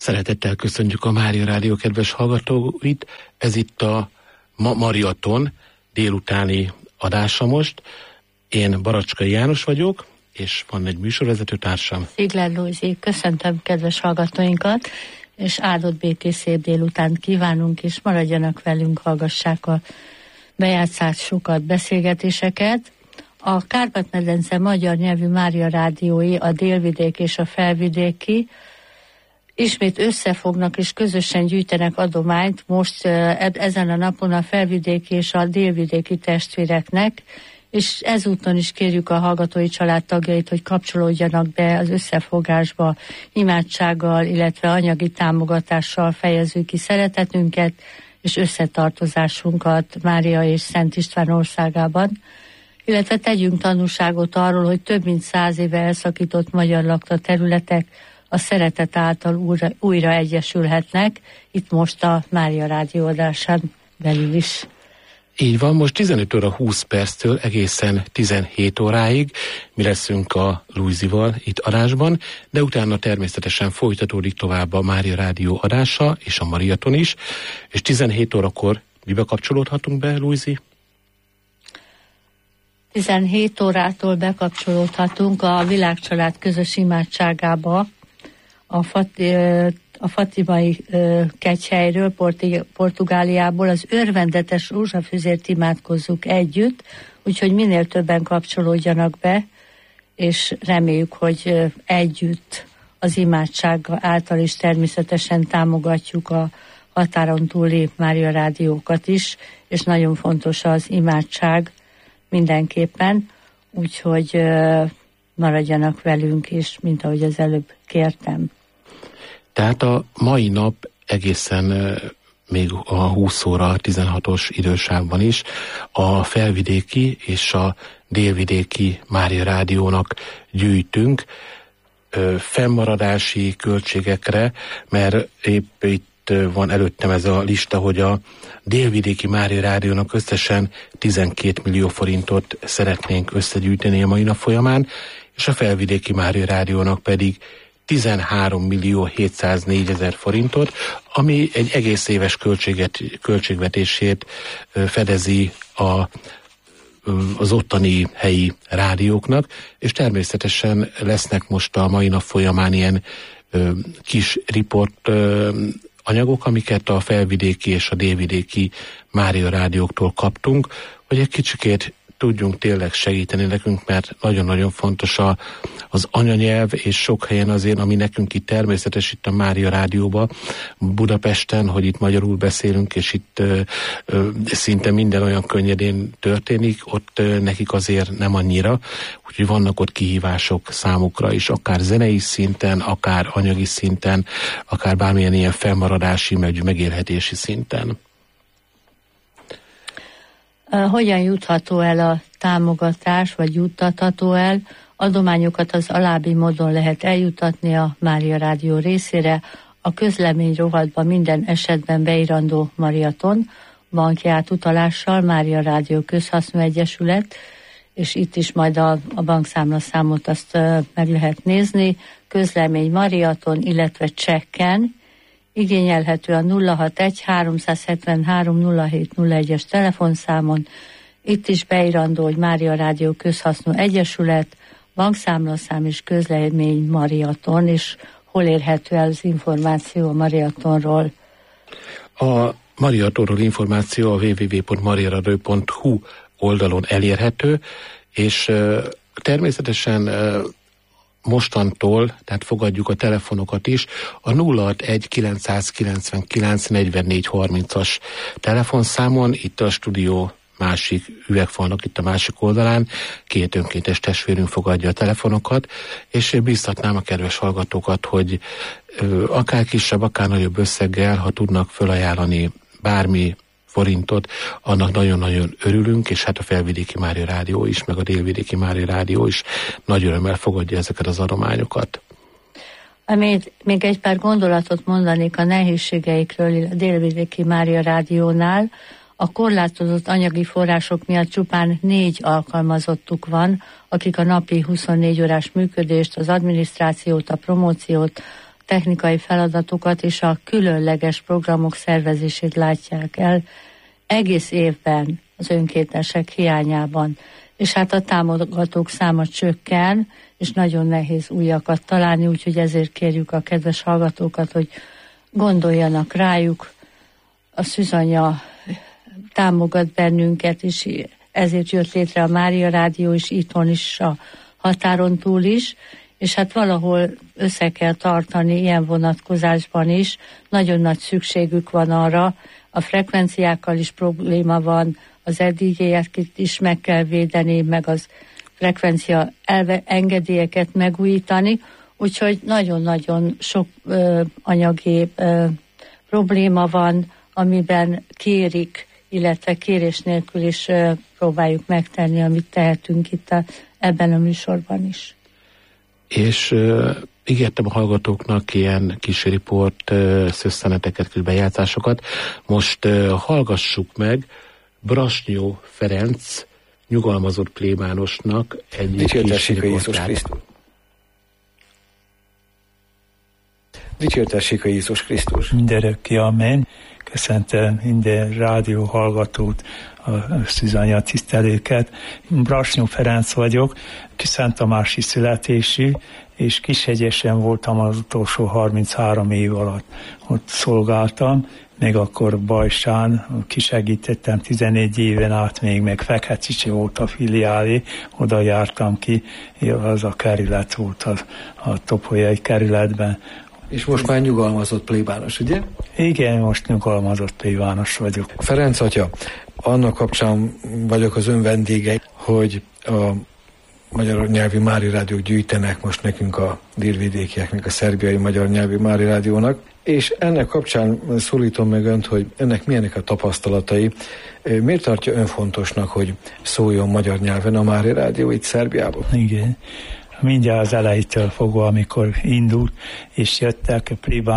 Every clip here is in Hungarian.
Szeretettel köszöntjük a Mária Rádió kedves hallgatóit. Ez itt a Mariaton délutáni adása most. Én Baracskai János vagyok, és van egy műsorvezetőtársam. Figler Lózi, köszöntöm kedves hallgatóinkat, és áldott békés szép délutánt kívánunk, és maradjanak velünk, hallgassák a bejátszásokat, beszélgetéseket. A Kárpát-medence magyar nyelvű Mária Rádiói, a délvidék és a felvidéki ismét összefognak és közösen gyűjtenek adományt most ezen a napon a felvidéki és a délvidéki testvéreknek, és ezúton is kérjük a hallgatói család tagjait, hogy kapcsolódjanak be az összefogásba, imádsággal, illetve anyagi támogatással fejezzük ki szeretetünket és összetartozásunkat Mária és Szent István országában, illetve tegyünk tanúságot arról, hogy több mint 100 éve elszakított magyar lakta területek a szeretet által újra egyesülhetnek, itt most a Mária Rádió adásán belül is. Így van, most 15 óra 20 perctől egészen 17 óráig mi leszünk a Lujzival itt adásban, de utána természetesen folytatódik tovább a Mária Rádió adása, és a Mariaton is, és 17 órakor mibe kapcsolódhatunk be, Lujzi? 17 órától bekapcsolódhatunk a Világcsalád közös imádságába, a Fatimai kegyhelyről, Portugáliából az örvendetes rózsafüzért imádkozzuk együtt, úgyhogy minél többen kapcsolódjanak be, és reméljük, hogy együtt az imádság által is természetesen támogatjuk a határon túli Mária Rádiókat is, és nagyon fontos az imádság mindenképpen, úgyhogy maradjanak velünk is, mint ahogy az előbb kértem. Tehát a mai nap egészen még a 20 óra 16-os idősávban is a felvidéki és a délvidéki Mária Rádiónak gyűjtünk fennmaradási költségekre, mert épp itt van előttem ez a lista, hogy a délvidéki Mária Rádiónak összesen 12 millió forintot szeretnénk összegyűjteni a mai nap folyamán, és a felvidéki Mária Rádiónak pedig 13 millió 704 ezer forintot, ami egy egész éves költségvetését fedezi az ottani helyi rádióknak, és természetesen lesznek most a mai nap folyamán ilyen kis riport anyagok, amiket a felvidéki és a délvidéki Mária Rádióktól kaptunk, hogy egy kicsikét tudjunk tényleg segíteni nekünk, mert nagyon-nagyon fontos az anyanyelv, és sok helyen azért, ami nekünk itt természetes itt a Mária Rádióban, Budapesten, hogy itt magyarul beszélünk, és itt szinte minden olyan könnyedén történik, ott nekik azért nem annyira, úgyhogy vannak ott kihívások számukra is, akár zenei szinten, akár anyagi szinten, akár bármilyen ilyen fennmaradási, megélhetési szinten. Hogyan jutható el a támogatás, vagy juttatható el? Adományokat az alábbi módon lehet eljutatni a Mária Rádió részére. A közlemény rovatban minden esetben beírandó Mariaton, banki átutalással, Mária Rádió Közhasznú Egyesület, és itt is majd a bankszámlaszámot azt meg lehet nézni. Közlemény Mariaton, illetve csekken, igényelhető a 061 373 0701-es telefonszámon. Itt is beírandó, hogy Mária Rádió Közhasznú Egyesület, bankszámlaszám és közlemény Mariaton, és hol érhető el az információ a Mariatonról? A Mariatonról információ a www.mariaradio.hu oldalon elérhető, és természetesen mostantól, tehát fogadjuk a telefonokat is, a 061 999 44 30-as telefonszámon, itt a stúdió másik üvegfalnak, itt a másik oldalán, 2 önkéntes testvérünk fogadja a telefonokat, és én bíztatnám a kedves hallgatókat, hogy akár kisebb, akár nagyobb összeggel, ha tudnak fölajánlani bármi forintot, annak nagyon-nagyon örülünk, és hát a felvidéki Mária Rádió is, meg a délvidéki Mária Rádió is nagy örömmel fogadja ezeket az adományokat. Még egy pár gondolatot mondanék a nehézségeikről a délvidéki Mária Rádiónál. A korlátozott anyagi források miatt csupán 4 alkalmazottuk van, akik a napi 24 órás működést, az adminisztrációt, a promóciót, technikai feladatokat és a különleges programok szervezését látják el egész évben az önkéntesek hiányában. És hát a támogatók száma csökken, és nagyon nehéz újakat találni, úgyhogy ezért kérjük a kedves hallgatókat, hogy gondoljanak rájuk. A Szűzanya támogat bennünket, és ezért jött létre a Mária Rádió is, itthon is, a határon túl is, és hát valahol össze kell tartani ilyen vonatkozásban is. Nagyon nagy szükségük van arra, a frekvenciákkal is probléma van, az eddigieket is meg kell védeni, meg az frekvencia engedélyeket megújítani, úgyhogy nagyon-nagyon sok anyagi probléma van, amiben kérik, illetve kérés nélkül is próbáljuk megtenni, amit tehetünk itt ebben a műsorban is. És ígértem a hallgatóknak ilyen kis riport, szösszeneteket, kis bejátszásokat. Most hallgassuk meg Brasnyó Ferenc nyugalmazott plébánosnak egy kis riportját. Dicsértessék a Jézus Krisztus! Mindörökké amen. Köszöntöm minden rádió hallgatót, a Szűzanya tisztelőket. Brasnyó Ferenc vagyok, Kiszentamási születésű, és Kishegyesen voltam az utolsó 33 év alatt. Ott szolgáltam, meg akkor Bajsán kisegítettem 14 éven át, még meg Feketcicsi volt a filiálé, oda jártam ki, az a kerület volt a Topolyai kerületben. És most már nyugalmazott plébános, ugye? Igen, most nyugalmazott plébános vagyok. Ferenc atya, annak kapcsán vagyok az ön vendége, hogy a magyar nyelvű Mária Rádiók gyűjtenek most nekünk a délvidékieknek, a szerbiai magyar nyelvű Mária Rádiónak, és ennek kapcsán szólítom meg önt, hogy ennek milyenek a tapasztalatai, miért tartja ön fontosnak, hogy szóljon magyar nyelven a Mária Rádió itt Szerbiában? Igen. Mindjárt az elejétől fogva, amikor indult, és jöttek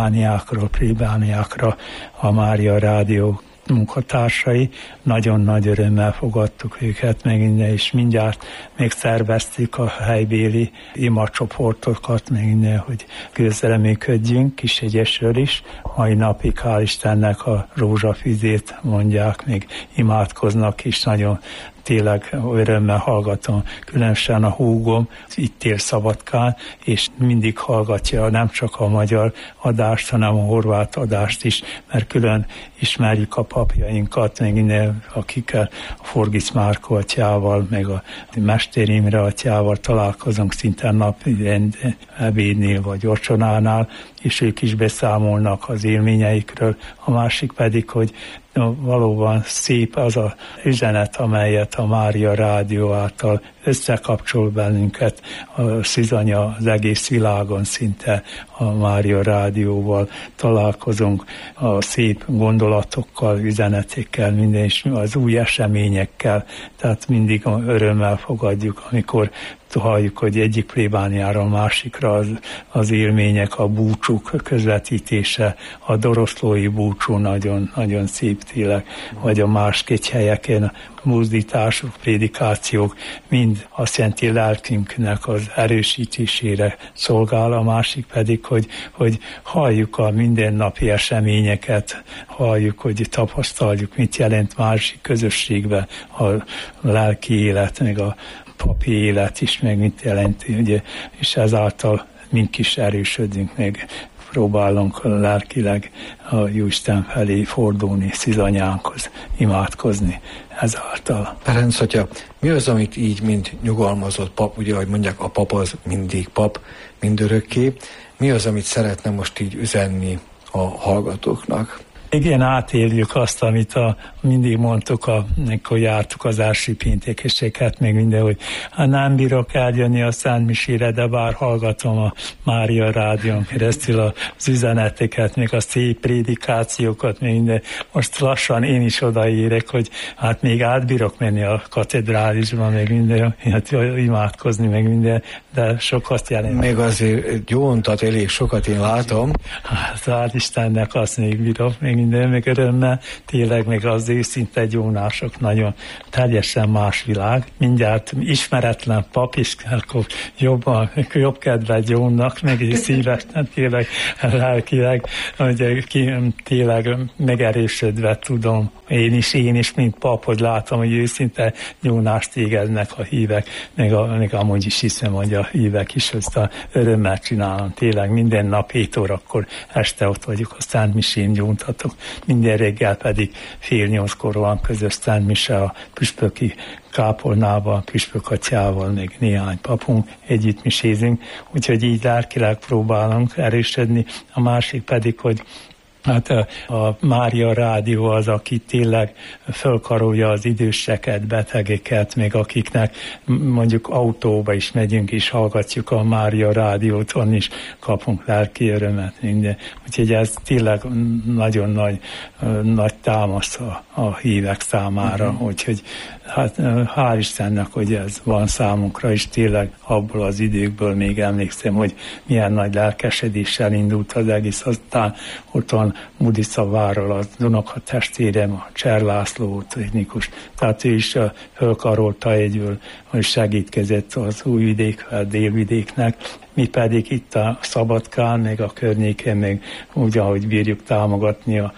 plébániákra a Mária Rádió munkatársai, nagyon nagy örömmel fogadtuk őket meg innen, és mindjárt még szerveztük a helybéli imacsoportokat meg innen, hogy közreműködjünk, Kishegyesről is. Mai napig hál' Istennek a rózsafüzét mondják, még imádkoznak is, nagyon tényleg örömmel hallgatom, különösen a húgom itt él Szabadkán, és mindig hallgatja nem csak a magyar adást, hanem a horvát adást is, mert külön ismerjük a papjainkat, meg innen, akikkel a Forgic Márko atyával, meg a Mester Imre atyával találkozunk szinte napi ebédnél vagy vacsoránál, és ők is beszámolnak az élményeikről. A másik pedig, hogy valóban szép az a üzenet, amelyet a Mária Rádió által összekapcsol bennünket, a Szűzanya az egész világon szinte a Mária Rádióval találkozunk, a szép gondolatokkal, üzenetekkel, minden, és az új eseményekkel, tehát mindig örömmel fogadjuk, amikor halljuk, hogy egyik plébániára a másikra az élmények, a búcsúk közvetítése, a doroszlói búcsú nagyon, nagyon szép tényleg, vagy a más helyeken mozdítások, prédikációk, mind azt jelenti lelkünknek az erősítésére szolgál, a másik pedig, hogy halljuk a mindennapi eseményeket, halljuk, hogy tapasztaljuk, mit jelent másik közösségben a lelki élet, meg a papi élet is, meg mit jelenti, ugye, és ezáltal mink is erősödünk, meg próbálunk lelkileg a Jóisten felé fordulni, Szűzanyánkhoz imádkozni ezáltal. Ferenc atya, mi az, amit így, mint nyugalmazott pap, ugye, ahogy mondják, a pap az mindig pap, mindörökké, mi az, amit szeretne most így üzenni a hallgatóknak? Igen, átéljük azt, amit mindig mondtuk, amikor jártuk az első péntekeseket, még minden, hogy nem bírok eljönni a Szent Misére, de bár hallgatom a Mária Rádión keresztül az üzeneteket, még a szép prédikációkat, még minden. Most lassan én is odaérek, hogy hát még átbírok menni a katedrálisba, még minden, hát imádkozni, meg minden, de sokat jelent. Még azért gyóntat elég sokat, én látom. Hát Istennek azt még bírok, még minden, meg örömmel, tényleg még az őszinte gyónások nagyon teljesen más világ. Mindjárt ismeretlen pap is, akkor jobb kedve gyónnak, meg is szívesen, tényleg lelkileg, hogy tényleg megerősödve tudom, én is, mint pap, hogy látom, hogy őszinte gyónást égeznek a hívek, még amúgy is hiszem, hogy a hívek is ezt a örömmel csinálom. Tényleg minden nap 7 órakor este ott vagyok, a Szent Misén gyóntatok. Minden reggel pedig 7:30 van közös Szent Mise a püspöki kápolnával, püspök atyával, még néhány papunk, együtt misézünk, úgyhogy így lelkileg próbálunk erősödni. A másik pedig, hogy hát a Mária Rádió az, aki tényleg fölkarolja az időseket, betegeket, még akiknek mondjuk autóba is megyünk és hallgatjuk a Mária Rádiót, onnan is kapunk lelki örömet minden. Úgyhogy ez tényleg nagyon nagy támasz a hívek számára, úgyhogy hát hál' Istennek, hogy ez van számunkra, és tényleg abból az időkből még emlékszem, hogy milyen nagy lelkesedéssel indult az egész, aztán otthon Mudicaváról a Dunaka testvérem, a Cser László technikus, tehát ő is fölkarolta egyből, hogy segítkezett az Újvidék, a Délvidéknek. Mi pedig itt a Szabadkán, meg a környéken, meg úgy, ahogy bírjuk támogatni a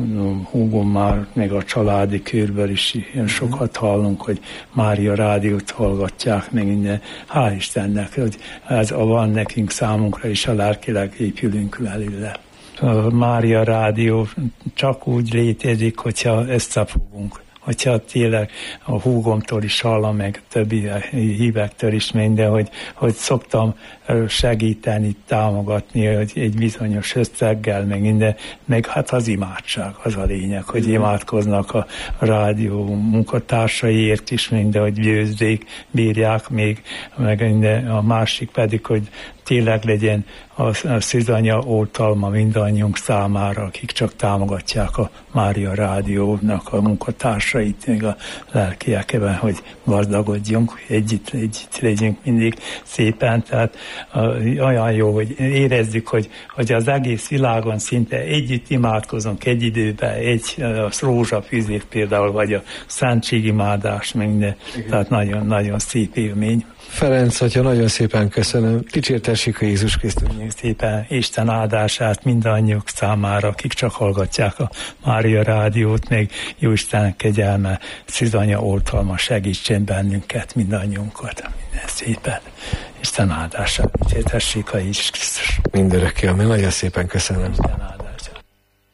húgom már, meg a családi körből is ilyen sokat hallunk, hogy Mária Rádiót hallgatják, meg minden. Hál' Istennek, hogy ez van nekünk számunkra, és a lelkileg épülünk belőle. A Mária Rádió csak úgy létezik, hogyha összefogunk. Hogyha tényleg a húgomtól is hallom, meg többi hívektől is minden, hogy szoktam segíteni, támogatni, hogy egy bizonyos összeggel, meg minden, meg hát az imádság az a lényeg, hogy imádkoznak a rádió munkatársaiért is, minden, hogy győzzék, bírják még, meg minden, a másik pedig, hogy tényleg legyen a szűzanya oltalma mindannyiunk számára, akik csak támogatják a Mária Rádiónak a munkatársait, még a lelkiekben, hogy gazdagodjunk, együtt legyünk mindig szépen, tehát olyan jó, hogy érezzük, hogy az egész világon szinte együtt imádkozunk egy időben, a rózsafűzét például, vagy a szentségimádás, minden, tehát nagyon-nagyon szép élmény. Ferenc, hogyha nagyon szépen köszönöm. Dicsértessük a Jézus Krisztus. Szépen Isten áldását mindannyiuk számára, akik csak hallgatják a Mária Rádiót, még Jóisten kegyelme, szűzanya oltalma segítsen bennünket, mindannyiunkat. Minden szépen. Isten áldását. Dicsértessük a Jézus Krisztus. Mindörökké, ami nagyon szépen köszönöm. Isten áldását.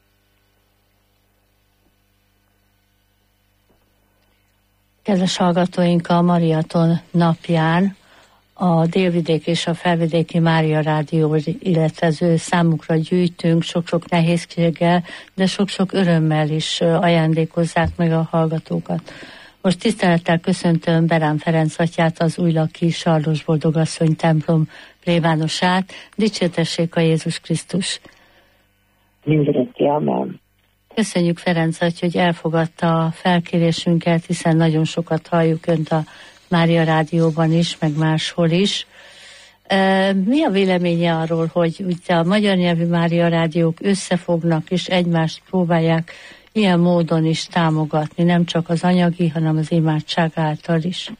Kedves hallgatóink, a Mariaton napján a Délvidék és a Felvidéki Mária Rádió, illetve az ő számukra gyűjtünk sok-sok nehézséggel, de sok-sok örömmel is ajándékozzák meg a hallgatókat. Most tisztelettel köszöntöm Berán Ferenc atyát, az újlaki Sarlós Boldogasszony templom plébánosát. Dicsértessék a Jézus Krisztus! Mindörökké, amen. Köszönjük, Ferenc aty, hogy elfogadta a felkérésünket, hiszen nagyon sokat halljuk önt a Mária Rádióban is, meg máshol is. Mi a véleménye arról, hogy ugye a magyar nyelvű Mária Rádiók összefognak és egymást próbálják ilyen módon is támogatni, nem csak az anyagi, hanem az imádság által is?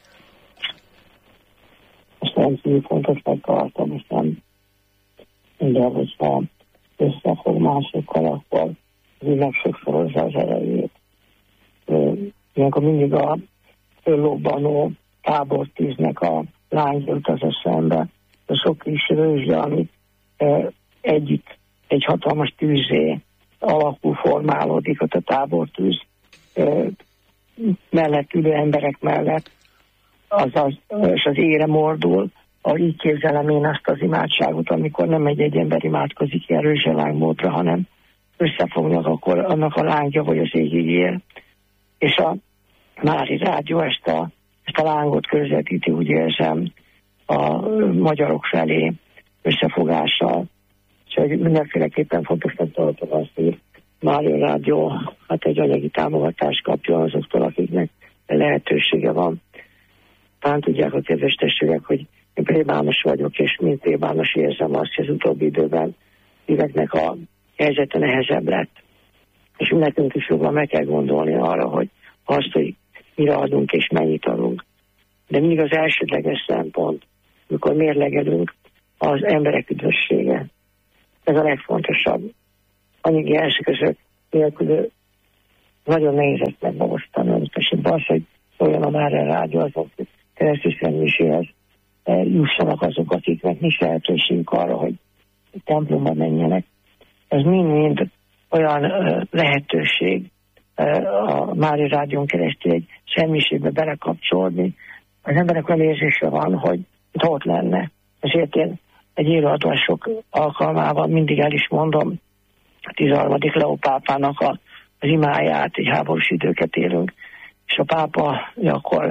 Ezt rendkívül fontosnak tartom, hiszen de hogyha összefog másokkal, akkor az sokszorozza az erejét. Ilyenkor mindig a föllobbanó tábortűznek a lángja jut az eszembe. A sok kis rőzsde, amit együtt egy hatalmas tűzé alakul, formálódik ott a tábortűz mellett ülő emberek mellett, és az ére mordul. Így képzelem én azt az imádságot, amikor nem egy ember imádkozik ilyen rőzselángmódra, hanem összefognak, akkor annak a lángja, hogy az égig ér. És a Mári Rádió ezt a lángot közvetíti, úgy érzem, a magyarok felé összefogással. Úgyhogy mindenféleképpen fontosnak tartom azt, hogy Mária Rádió hát egy anyagi támogatást kapjon azoktól, akiknek lehetősége van. Talán tudják a kedves testvérek, hogy én plébános vagyok, és mint plébános érzem azt, hogy az utóbbi időben éveknek a helyzete nehezebb lett. és nekünk is jobban meg kell gondolni arra, hogy azt, hogy mire adunk és mennyit adunk. De mindig az elsődleges szempont, amikor mérlegelünk, az emberek üdvössége. Ez a legfontosabb. Anyagi eszközök nélkül nagyon nehéz ezt megvalósítani. Esetben az, hogy olyan a Mária Rádió, azok keresztül szentmiséhez jussanak azok, akiknek nincs lehetőségük arra, hogy templomba menjenek. Ez mind-mind olyan lehetőség a Mária Rádión keresztül egy szentmisébe belekapcsolódni. Az emberek olyan érzése van, hogy ott lenne. Ezért én egy élőadások alkalmával mindig el is mondom a 13. Leó pápának az imáját, egy háborús időket élünk, és a pápa akkor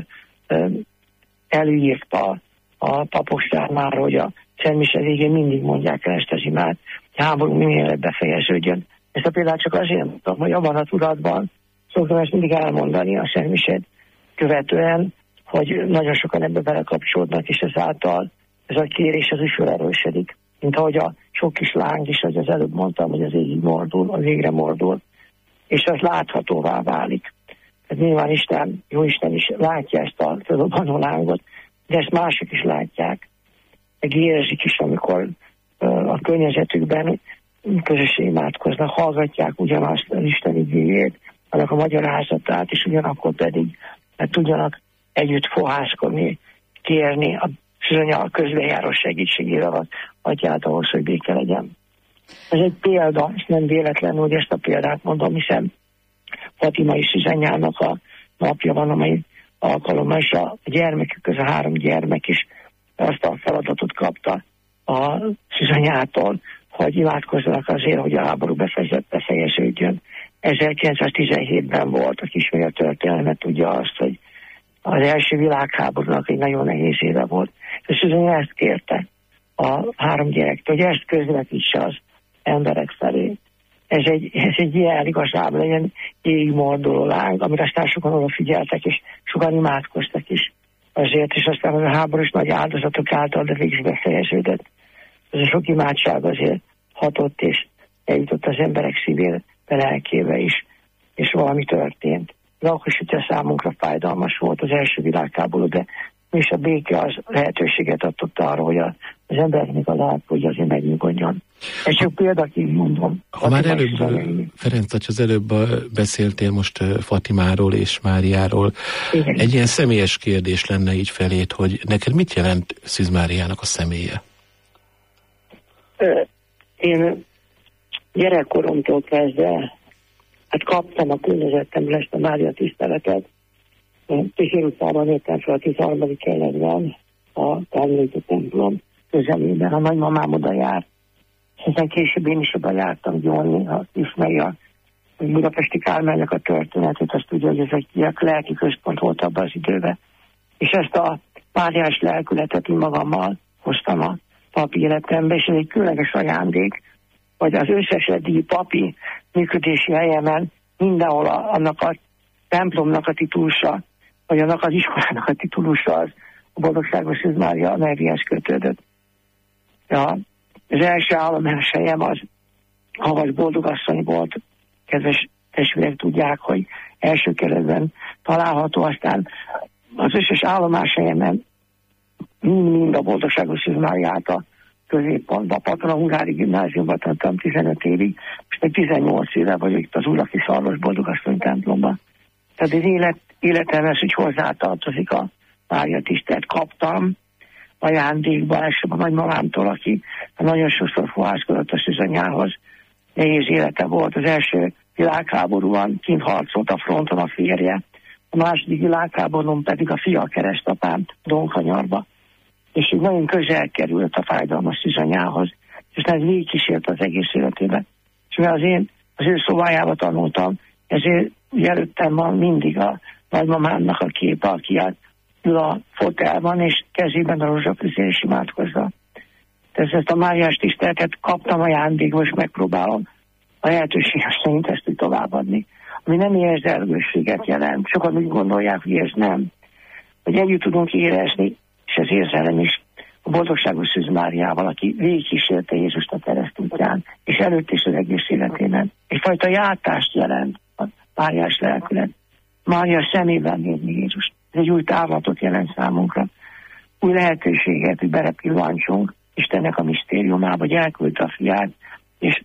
előírta a papok számára, hogy a szentmise végén mindig mondják el ezt az imát, hogy a háború minél befejeződjön. Ezt a példát csak azért mondtam, hogy abban a tudatban szoktam ezt mindig elmondani a szentmisét követően, hogy nagyon sokan ebbe belekapcsolódnak, és ezáltal ez a kérés az is felerősödik. Mint ahogy a sok kis láng is, ahogy az előbb mondtam, hogy az égig mordul, az égre mordul, és az láthatóvá válik. Tehát nyilván Isten, jó Isten is látja ezt a fölobbanó lángot, de ezt mások is látják. Meg érzik is, amikor a környezetükben közösen imádkoznak, hallgatják ugyanazt az Isten igéjét, annak a magyarázatát, és ugyanakkor pedig tudjanak együtt fohászkodni, kérni a bizonyal közbejáró segítségére az atyát ahhoz, hogy béke legyen. Ez egy példa, és nem véletlenül, hogy ezt a példát mondom, hiszen Fatimai Szűzanyának a napja van, amely alkalommal, és a gyermekük közül 3 gyermek is azt a feladatot kapta a Szűzanyától, hogy imádkozzanak azért, hogy a háború befejeződjön. 1917-ben volt, aki ismeri a történelmet, tudja azt, hogy az első világháborúnak egy nagyon nehéz éve volt. És Szűzanya ezt kérte a 3 gyerektől, hogy ezt közvetítse az emberek felé. Ez egy ilyen igazából ilyen égmorduló láng, amire aztán sokan odafigyeltek, és sokan imádkoztak is azért, és aztán a háborús nagy áldozatok által, de végig befejeződött. Ez a sok imádság azért hatott, és eljutott az emberek szívére, lelkébe is, és valami történt. De akkor is, hogy számunkra fájdalmas volt az első világháború, de és a béke az lehetőséget adott arra, hogy az embernek a lát, hogy azért megnyugodjon. Ez csak példaként mondom. Ha már előbb, Ferenc, az előbb beszéltél most Fatimáról és Máriáról. Igen. Egy ilyen személyes kérdés lenne így felét, hogy neked mit jelent Szűz Máriának a személye? Én gyerekkoromtól kezdve kaptam a környezetemről ezt a Mária tiszteletet. Tiszer utcában nőttem fel a 13. kerületben, a Kármelyik templom közelében, a nagymamám oda járt. Hiszen később én is oda jártam gyónni, ha ismeri a budapesti Kármelynek a történetét, azt tudja, hogy ez egy lelki központ volt abban az időben. És ezt a Máriás lelkületet magammal hoztam a papi életembe, és ez egy különleges ajándék, hogy az összes eddigi papi működési helyemen mindenhol annak a templomnak a titulusa, vagy annak az iskolának a titulusa az a Boldogságos Szűz Mária nevéhez kötődött. Ja, az első állomás helyem az Havas Boldogasszony volt, kedves testvérek tudják, hogy első kerületben található, aztán az összes állomás helyemen mind a Boldogságos Szűz Máriát a középpontban, Patona-Hungári Gimnáziumban tanultam 15 évig, most meg 18 éve vagyok itt az Úrlaki Szarvas Boldogasszony templomban. Tehát az életemhez, hogy hozzátartozik a Mária tisztelt, kaptam ajándékban, elsőbb a nagymamámtól, aki nagyon sokszor fohászkodott a Szűzanyához. Nehéz élete volt, az első világháborúban kint harcolt a fronton a férje, a második világháborúban pedig a fia keresztapám Donkanyarba. És így nagyon közel került a fájdalmas Szűzanyához, és ez végigkísért az egész életében. És mivel az ő szobájába tanultam, ezért előttem van mindig a nagymamámnak a képe, aki ül a fotelban, és kezében a rózsafüzér is imádkozza. Tehát ezt a Máriás tiszteletet kaptam ajándékba, és megpróbálom a lehetőség szerint ezt továbbadni. Ami nem érzelműséget jelent. Sokan úgy gondolják, hogy ez nem. Hogy együtt tudunk érezni, és az érzelem is a boldogságos Szűz Máriával, aki végigkísérte Jézust a keresztútján, és előtt is az egész életében. Egyfajta játást jelent a Máriás lelkület. Mária szemében nézni Jézust. Ez egy új távlatot jelent számunkra. Új lehetőséget, hogy belepillantsunk Istennek a misztériumába, hogy elküldte a fiát, és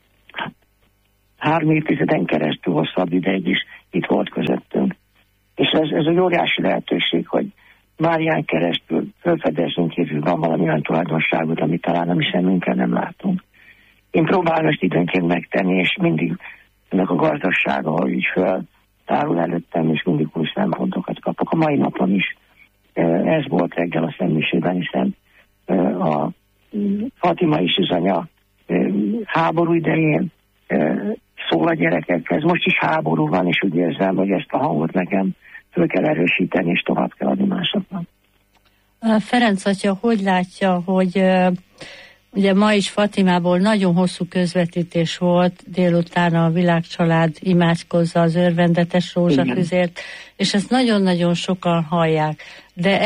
3 évtizeden keresztül hosszabb ideig is itt volt közöttünk. És ez egy óriási lehetőség, hogy Márián keresztül felfedezzünk Jézusban valami olyan tulajdonságot, amit talán a mi szemünkkel nem látunk. Én próbálom ezt időnként megtenni, és mindig ennek a gazdagsága, hogy így feltárul előttem, és mindig új szempontokat kapok. A mai napon is ez volt reggel a szentmisében, hiszen a Fatimai Szűzanya háború idején szól a gyerekekhez. Most is háború van, és úgy érzem, hogy ezt a hangot nekem föl kell erősíteni, és tovább kell adni másoknak. Ferenc atya, hogy látja, hogy ugye ma is Fatimából nagyon hosszú közvetítés volt, délután a Világcsalád imádkozza az örvendetes rózsaküzért, és ezt nagyon-nagyon sokan hallják. De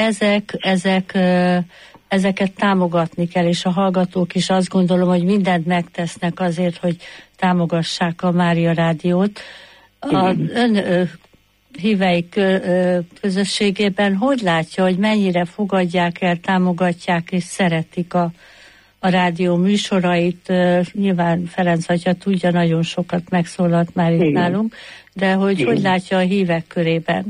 ezeket támogatni kell, és a hallgatók is azt gondolom, hogy mindent megtesznek azért, hogy támogassák a Mária Rádiót. A ön híveik közösségében hogy látja, hogy mennyire fogadják el, támogatják és szeretik a rádió műsorait? Nyilván Ferenc atya tudja, nagyon sokat megszólalt már itt nálunk, de hogy látja a hívek körében?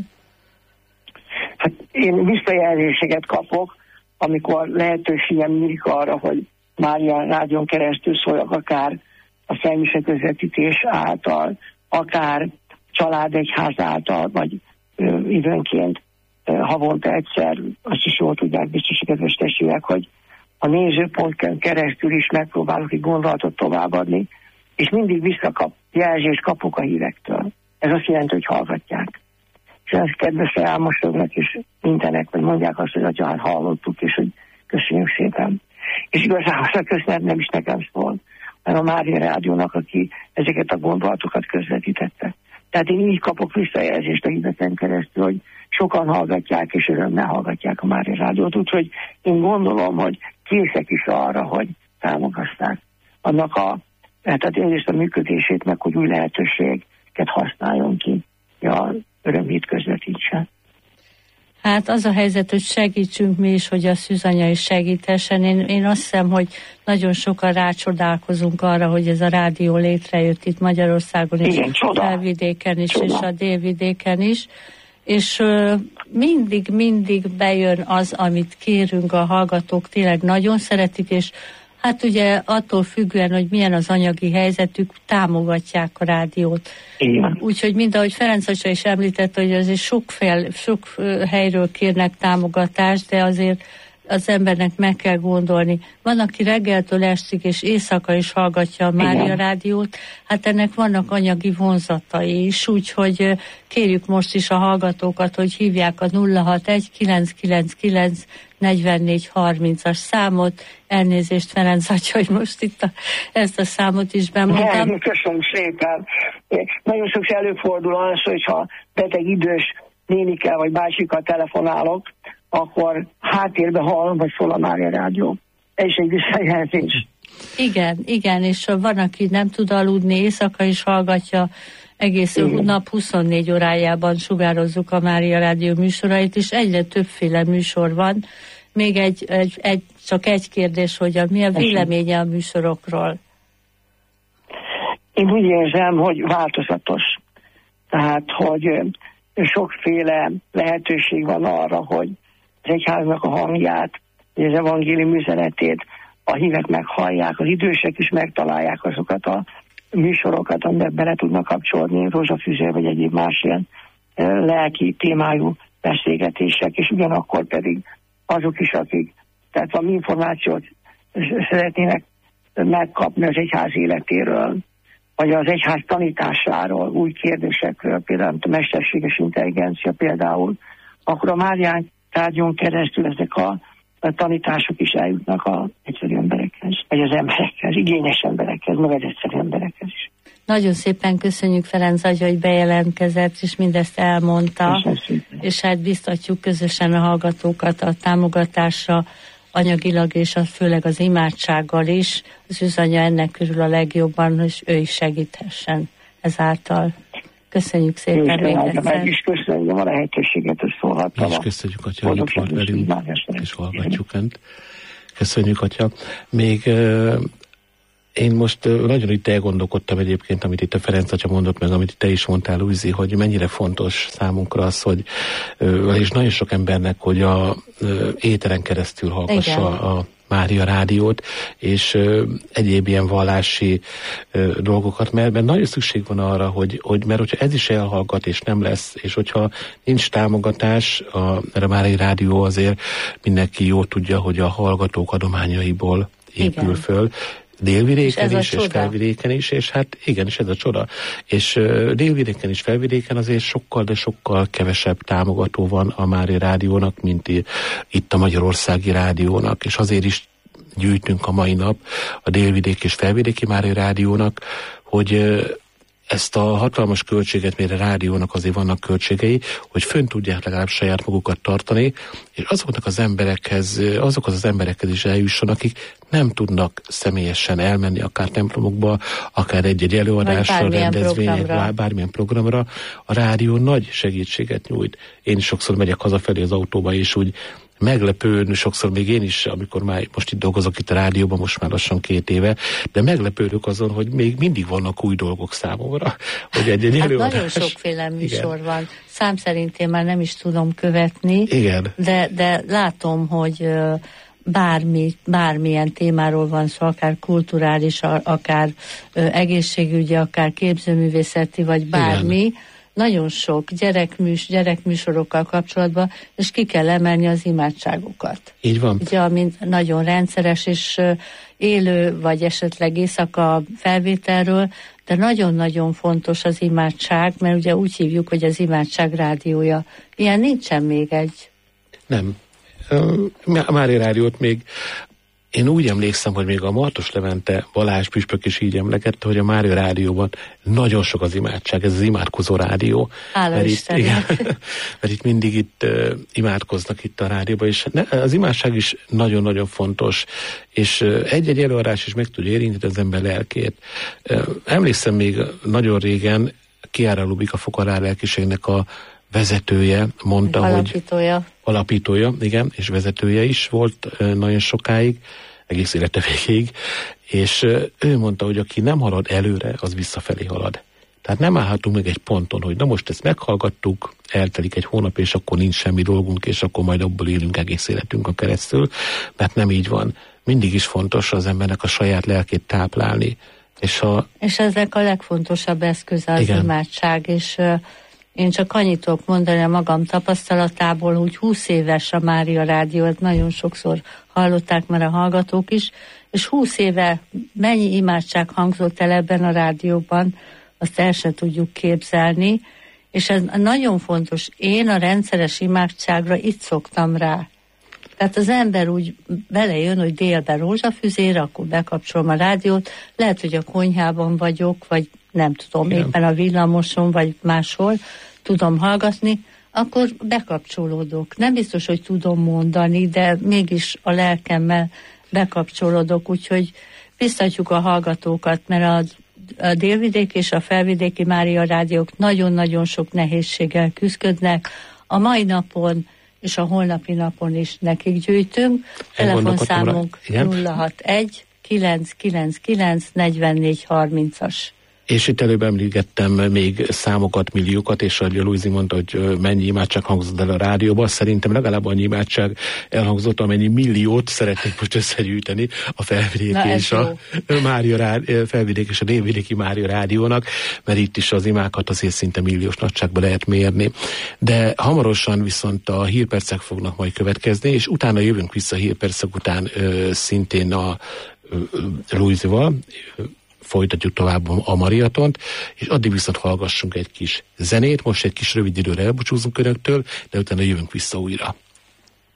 Hát én visszajelzéseket kapok, amikor lehetőségem nyílik arra, hogy Mária Rádión keresztül szóljak, akár a szentmise közvetítés által, akár családegyház által, vagy időnként havonta egyszer, azt is jól tudják biztos a kedves testvérek, hogy a nézőpontken keresztül is megpróbálok egy gondolatot továbbadni, és mindig jelzést kapok a hírektől. Ez azt jelenti, hogy hallgatják. És ezt kedvesen elmosognak, és mindenek, vagy mondják azt, hogy atya, hallottuk, és hogy köszönjük szépen. És igazából a köszönet nem is nekem szól, hanem a Mária Rádiónak, aki ezeket a gondolatokat közvetítette. Tehát én így kapok visszajelzést a híveken keresztül, hogy sokan hallgatják, és örömmel hallgatják a Mária Rádiót. Úgyhogy én gondolom, hogy készek is arra, hogy támogassák annak tehát egyrészt a működését, meg hogy új lehetőséget használjon ki, a örömhírt közvetítsen. Hát az a helyzet, hogy segítsünk mi is, hogy a Szűzanya is segíthessen. Én azt hiszem, hogy nagyon sokan rácsodálkozunk arra, hogy ez a rádió létrejött itt Magyarországon, és a felvidéken is, és a délvidéken is. És mindig bejön az, amit kérünk, a hallgatók tényleg nagyon szeretik, és hát ugye attól függően, hogy milyen az anyagi helyzetük, támogatják a rádiót. Úgyhogy mind ahogy Ferenc atya is említette, hogy azért sok helyről kérnek támogatást, de azért az embernek meg kell gondolni. Van, aki reggeltől estig és éjszaka is hallgatja a Mária Rádiót, hát ennek vannak anyagi vonzatai is, úgyhogy kérjük most is a hallgatókat, hogy hívják a 061-999-4430-as számot. Elnézést, Ferenc atya, hogy most itt ezt a számot is bemondtam. Köszönöm szépen. Nagyon sokszor előfordul az, hogyha beteg idős nénikkel vagy bácsikkal telefonálok, akkor háttérbe hallom, hogy szól a Mária Rádió. Ez is egy visszajelzés. Igen, és van, aki nem tud aludni, éjszaka is hallgatja, egész nap 24 órájában sugározzuk a Mária Rádió műsorait, és egyre többféle műsor van. Még csak egy kérdés, hogy mi a véleménye a műsorokról? Én úgy érzem, hogy változatos. Tehát, hogy sokféle lehetőség van arra, hogy az egyháznak a hangját, az evangélium üzenetét a hívek meghallják, az idősek is megtalálják azokat a műsorokat, amiben bele tudnak kapcsolódni, rózsafűzér vagy egyéb más ilyen lelki témájú beszélgetések, és ugyanakkor pedig azok is, akik tehát valami információt szeretnének megkapni az egyház életéről, vagy az egyház tanításáról, új kérdésekről, például a mesterséges intelligencia például, akkor a Márián Rádión keresztül ezek a tanítások is eljutnak az egyszerű emberekhez, vagy az emberekhez, igényes emberekhez, meg az egyszerű emberekhez is. Nagyon szépen köszönjük, Ferenc atya, hogy bejelentkezett, és mindezt elmondta, és hát biztatjuk közösen a hallgatókat a támogatásra. anyagilag, és főleg az imádsággal is az üzanya ennek körül a legjobban, hogy ő is segíthessen ezáltal. Köszönjük szépen még egyszer. Meg is köszönjük a lehetőséget, hogy szólhattam. Mi is köszönjük, Atya, hogy itt volt velünk, és hallgatjuk Önt. Köszönjük, Atya. Még én most nagyon itt elgondolkodtam egyébként, amit itt a Ferenc atya mondott, meg amit te is mondtál, Luizi, hogy mennyire fontos számunkra az, hogy és nagyon sok embernek, hogy a éteren keresztül hallgassa a Mária Rádiót, és egyéb ilyen vallási dolgokat, mert nagyon szükség van arra, mert hogyha ez is elhallgat, és nem lesz, és hogyha nincs támogatás, mert a Mária Rádió azért mindenki jól tudja, hogy a hallgatók adományaiból épül föl, délvidéken is, és felvidéken is, és hát igen, és ez a csoda. És délvidéken és felvidéken azért sokkal, de sokkal kevesebb támogató van a Mária Rádiónak, mint itt a Magyarországi Rádiónak, és azért is gyűjtünk a mai nap a délvidék és felvidéki Mária Rádiónak, hogy ezt a hatalmas költséget, mire a rádiónak azért vannak költségei, hogy fönn tudják legalább saját magukat tartani, és azoknak az azokhoz az emberekhez is eljusson, akik nem tudnak személyesen elmenni akár templomokba, akár egy-egy előadásra, rendezvényre, bármilyen programra. A rádió nagy segítséget nyújt. Én is sokszor megyek hazafelé az autóba, és úgy meglepődni, sokszor még én is, amikor már most itt dolgozok itt a rádióban, most már lassan 2 éve, de meglepődök azon, hogy még mindig vannak új dolgok számomra. Hogy egy előadás. Nagyon sokféle műsor van. Szám szerint én már nem is tudom követni, igen. De látom, hogy bármilyen témáról van szó, akár kulturális, akár egészségügyi, akár képzőművészeti, vagy bármi, igen. Nagyon sok gyerekműsorokkal kapcsolatban, és ki kell emelni az imádságokat. Így van. Ugye, amint nagyon rendszeres és élő, vagy esetleg éjszaka felvételről, de nagyon-nagyon fontos az imádság, mert ugye úgy hívjuk, hogy az imádság rádiója. Ilyen nincsen még egy. Nem. A Mária Rádiót még én úgy emlékszem, hogy még a Martos Levente Balázs püspök is így emlegette, hogy a Mária Rádióban nagyon sok az imádság, ez az imádkozó rádió. Mert itt mindig imádkoznak itt a rádióban, és az imádság is nagyon-nagyon fontos, és egy-egy előadás is meg tudja érinteni az ember lelkét. Emlékszem még nagyon régen, Chiara Lubik, a Fokarár lelkiségnek a vezetője mondta, alapítója, igen, és vezetője is volt nagyon sokáig, egész élete végéig, és ő mondta, hogy aki nem halad előre, az visszafelé halad. Tehát nem állhatunk meg egy ponton, hogy na most ezt meghallgattuk, eltelik egy hónap, és akkor nincs semmi dolgunk, és akkor majd abból élünk egész életünkön keresztül, mert nem így van. Mindig is fontos az embernek a saját lelkét táplálni. És ezek a legfontosabb eszköz az imádság, és én csak annyit tudok mondani a magam tapasztalatából, hogy 20 éves a Mária Rádió, nagyon sokszor hallották már a hallgatók is, és 20 éve mennyi imádság hangzott el ebben a rádióban, azt el sem tudjuk képzelni, és ez nagyon fontos. Én a rendszeres imádságra itt szoktam rá. Tehát az ember úgy belejön, hogy délben rózsafüzére, akkor bekapcsolom a rádiót, lehet, hogy a konyhában vagyok, vagy nem tudom, éppen a villamoson, vagy máshol tudom hallgatni, akkor bekapcsolódok. Nem biztos, hogy tudom mondani, de mégis a lelkemmel bekapcsolódok, úgyhogy biztatjuk a hallgatókat, mert a délvidék és a felvidéki Mária Rádiók nagyon-nagyon sok nehézséggel küzdködnek. A mai napon és a holnapi napon is nekik gyűjtünk. Telefonszámunk 061 999 44 30-as. És itt előbb említettem még számokat, milliókat, és ahogy Luizi mondta, hogy mennyi imádság hangzott el a rádióban, szerintem legalább annyi imádság elhangzott, amennyi milliót szeretnék most összegyűjteni a felvidéki és a felvidéki és a délvidéki Mária Rádiónak, mert itt is az imákat azért szinte milliós nagyságba lehet mérni. De hamarosan viszont a hírpercek fognak majd következni, és utána jövünk vissza a hírpercek után szintén a Luizival, folytatjuk tovább a mariatont, és addig viszont hallgassunk egy kis zenét, most egy kis rövid időre elbúcsúzunk önöktől, de utána jövünk vissza újra.